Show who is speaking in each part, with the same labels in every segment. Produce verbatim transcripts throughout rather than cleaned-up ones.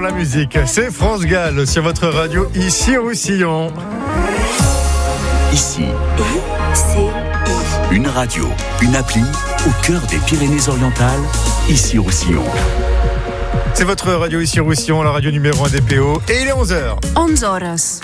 Speaker 1: la musique. C'est France Gall sur votre radio, ici Roussillon.
Speaker 2: Ici,
Speaker 3: c'est
Speaker 2: une radio, une appli au cœur des Pyrénées-Orientales, ici Roussillon.
Speaker 1: C'est votre radio ici Roussillon, la radio numéro un des P O. Et il est onze heures.
Speaker 3: onze horas.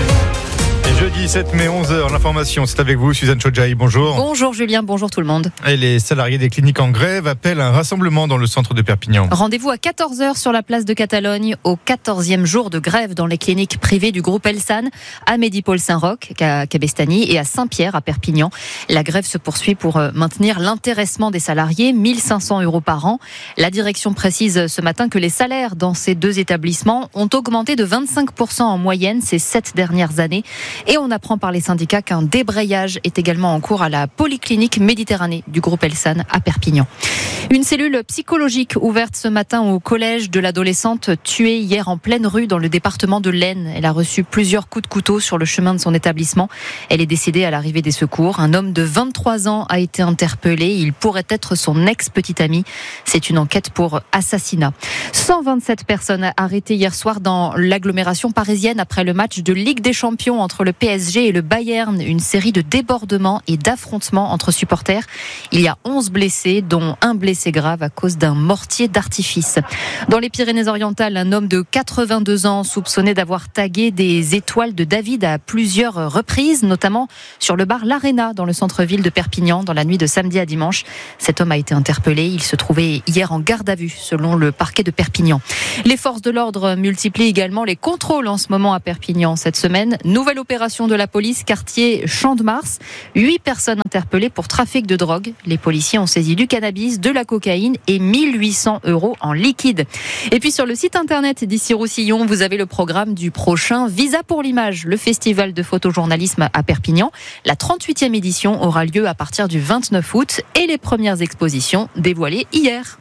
Speaker 1: Et jeudi sept mai, onze heures, l'information, c'est avec vous, Suzanne Chodjaï. Bonjour.
Speaker 4: Bonjour Julien, bonjour tout le monde.
Speaker 1: Et les salariés des cliniques en grève appellent un rassemblement dans le centre de Perpignan.
Speaker 4: Rendez-vous à quatorze heures sur la place de Catalogne, au quatorzième jour de grève dans les cliniques privées du groupe Elsan, à Medi-Paul-Saint-Roch, à Cabestany et à Saint-Pierre, à Perpignan. La grève se poursuit pour maintenir l'intéressement des salariés, mille cinq cents euros par an. La direction précise ce matin que les salaires dans ces deux établissements ont augmenté de vingt-cinq pour cent en moyenne ces sept dernières années. Et on apprend par les syndicats qu'un débrayage est également en cours à la polyclinique Méditerranée du groupe Elsan à Perpignan. Une cellule psychologique ouverte ce matin au collège de l'adolescente tuée hier en pleine rue dans le département de l'Aisne. Elle a reçu plusieurs coups de couteau sur le chemin de son établissement. Elle est décédée à l'arrivée des secours. Un homme de vingt-trois ans a été interpellé. Il pourrait être son ex-petit ami. C'est une enquête pour assassinat. cent vingt-sept personnes arrêtées hier soir dans l'agglomération parisienne après le match de Ligue des Champions entre le P S G et le Bayern. Une série de débordements et d'affrontements entre supporters. Il y a onze blessés, dont un blessé grave à cause d'un mortier d'artifice. Dans les Pyrénées-Orientales, un homme de quatre-vingt-deux ans soupçonné d'avoir tagué des étoiles de David à plusieurs reprises, notamment sur le bar L'Arena dans le centre-ville de Perpignan dans la nuit de samedi à dimanche. Cet homme a été interpellé. Il se trouvait hier en garde à vue selon le parquet de Perpignan. Les forces de l'ordre multiplient également les contrôles en ce moment à Perpignan cette semaine. Nouvelle opération de la police, quartier Champ de Mars. Huit personnes interpellées pour trafic de drogue. Les policiers ont saisi du cannabis, de la cocaïne et mille huit cents euros en liquide. Et puis sur le site internet d'ici Roussillon, vous avez le programme du prochain Visa pour l'image, le festival de photojournalisme à Perpignan. La trente-huitième édition aura lieu à partir du vingt-neuf août et les premières expositions dévoilées hier.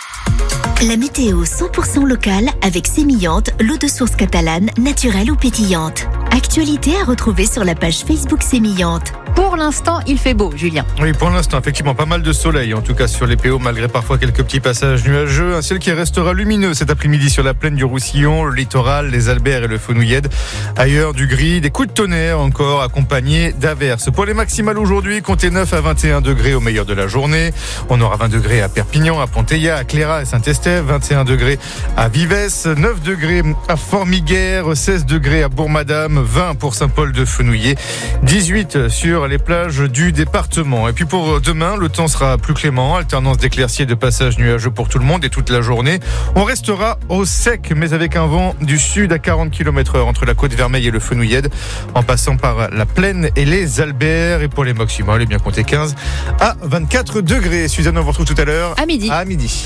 Speaker 3: La météo cent pour cent locale avec Sémillante, l'eau de source catalane, naturelle ou pétillante. Actualité à retrouver sur la page Facebook Sémillante.
Speaker 4: Pour l'instant, il fait beau, Julien.
Speaker 1: Oui, pour l'instant, effectivement, pas mal de soleil, en tout cas sur les P O, malgré parfois quelques petits passages nuageux. Un ciel qui restera lumineux cet après-midi sur la plaine du Roussillon, le littoral, les Albères et le Fenouillède. Ailleurs, du gris, des coups de tonnerre encore, accompagnés d'averses. Pour les maximales aujourd'hui, comptez neuf à vingt et un degrés au meilleur de la journée. On aura vingt degrés à Perpignan, à Ponteilla, à Cléra et Saint-Estève, vingt et un degrés à Vives, neuf degrés à Formiguère, seize degrés à Bourg-Madame, vingt pour Saint-Paul de Fenouillet, dix-huit sur les plages du département. Et puis pour demain, le temps sera plus clément, alternance d'éclaircies et de passages nuageux pour tout le monde et toute la journée. On restera au sec, mais avec un vent du sud à quarante kilomètres heure entre la côte Vermeille et le Fenouillède, en passant par la plaine et les Albères. Et pour les maximales, eh bien comptez quinze à vingt-quatre degrés. Suzanne, on vous retrouve tout à l'heure.
Speaker 4: À midi.
Speaker 1: À midi.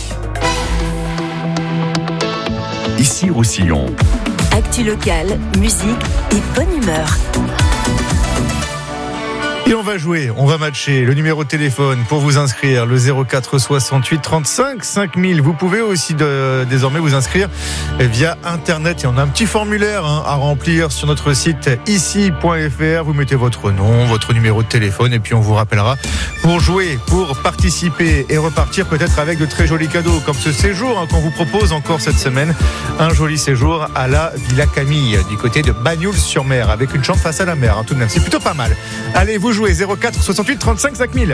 Speaker 2: Ici Roussillon.
Speaker 3: Actu locale, musique et bonne humeur.
Speaker 1: Et on va jouer, on va matcher le numéro de téléphone pour vous inscrire, le zéro quatre soixante-huit trente-cinq cinq mille. Vous pouvez aussi de, désormais vous inscrire via Internet. Et on a un petit formulaire hein, à remplir sur notre site ici point f r. Vous mettez votre nom, votre numéro de téléphone et puis on vous rappellera pour jouer, pour participer et repartir peut-être avec de très jolis cadeaux comme ce séjour hein, qu'on vous propose encore cette semaine. Un joli séjour à la Villa Camille du côté de Bagnols-sur-Mer avec une chambre face à la mer hein, tout de même. C'est plutôt pas mal. Allez, vous jouez zéro quatre soixante-huit trente-cinq cinq mille.